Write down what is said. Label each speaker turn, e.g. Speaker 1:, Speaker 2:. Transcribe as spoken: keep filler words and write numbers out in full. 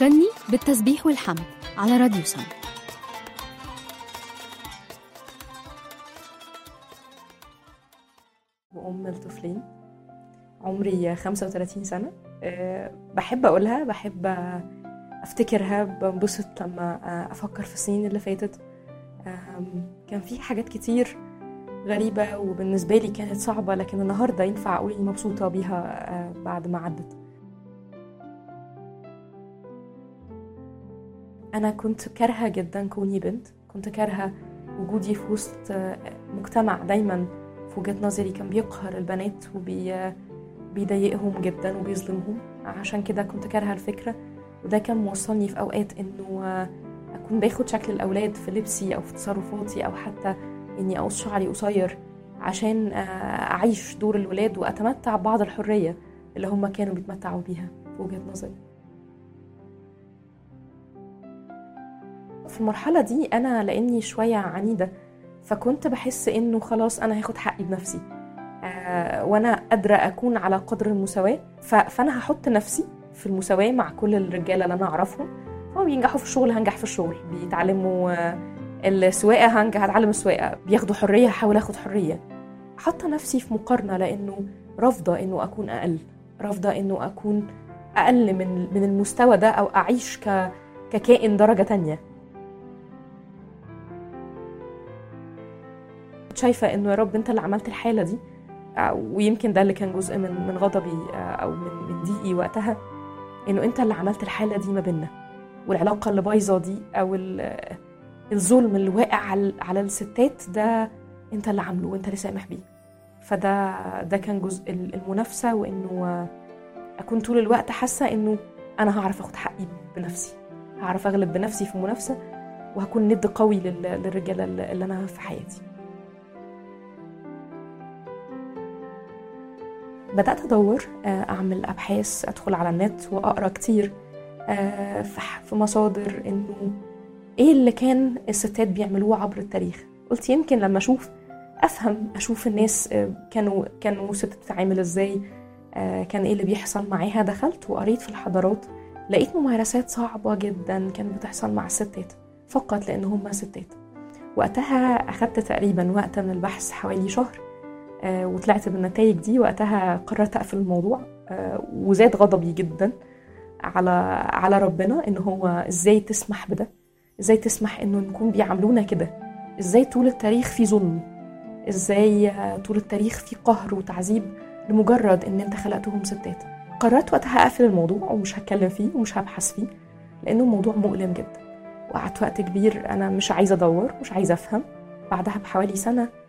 Speaker 1: فكرني بالتسبيح والحمد على راديو سما.
Speaker 2: وأم الطفلين، عمري خمسة وثلاثين سنة. أه بحب أقولها، بحب أفتكرها، بنبسط لما أفكر في السنين اللي فاتت. أه كان في حاجات كتير غريبة وبالنسبة لي كانت صعبة، لكن النهاردة ينفع أقول مبسوطة بيها أه بعد ما عدت. أنا كنت كارهة جدا كوني بنت، كنت كارهة وجودي في وسط مجتمع دايما في وجهة نظري كان بيقهر البنات وبيضايقهم جدا وبيظلمهم. عشان كده كنت كارهة الفكرة، وده كان موصلني في أوقات إنه أكون باخد شكل الأولاد في لبسي أو في تصرفاتي، أو حتى إني أقص شعري قصير عشان أعيش دور الولاد وأتمتع ببعض الحرية اللي هم كانوا بيتمتعوا بيها في وجهة نظري. في المرحلة دي أنا لأني شوية عنيدة، فكنت بحس إنه خلاص أنا هاخد حقي بنفسي، آه وأنا قادرة أكون على قدر المساواة، فأنا هحط نفسي في المساواة مع كل الرجالة اللي أنا أعرفهم. هم بينجحوا في الشغل هنجح في الشغل، بيتعلموا آه السواقة هنجح هتعلم السواقة، بياخدوا حرية هحاول أخد حرية. حط نفسي في مقارنة لأنه رافضة إنه أكون أقل، رافضة إنه أكون أقل من من المستوى ده، أو أعيش ك ككائن درجة تانية. شايفة إنه يا رب أنت اللي عملت الحالة دي، ويمكن ده اللي كان جزء من من غضبي أو من من ضيقي وقتها، إنه أنت اللي عملت الحالة دي ما بيننا، والعلاقة اللي بايظة دي أو الظلم اللي واقع على على الستات ده أنت اللي عامله وأنت اللي سامح بيه. فده ده كان جزء المنافسة، وإنه أكون طول الوقت حاسة إنه أنا هعرف أخد حقي بنفسي، هعرف أغلب بنفسي في المنافسة، وهكون ند قوي للرجالة اللي أنا في حياتي. بدأت أدور، أعمل أبحاث، أدخل على النت وأقرأ كتير في مصادر إنه إيه اللي كان الستات بيعملوه عبر التاريخ. قلت يمكن لما أشوف أفهم، أشوف الناس كانوا كانوا ستات بتتعامل إزاي، كان إيه اللي بيحصل معاها. دخلت وقريت في الحضارات، لقيت ممارسات صعبة جدا كانت بتحصل مع الستات فقط لأن هم ستات. وقتها أخدت تقريبا وقت من البحث حوالي شهر، آه وطلعت بالنتائج دي. وقتها قررت أقفل الموضوع، آه وزاد غضبي جدا على على ربنا، إنه هو إزاي تسمح بده، إزاي تسمح إنه نكون بيعاملونا كده، إزاي طول التاريخ في ظلم، إزاي آه طول التاريخ في قهر وتعذيب لمجرد إن أنت خلقتهم ستات. قررت وقتها أقفل الموضوع ومش هتكلم فيه ومش هبحث فيه، لأنه موضوع مؤلم جدا. وقعدت وقت كبير أنا مش عايزة أدور، مش عايزة أفهم. بعدها بحوالي سنة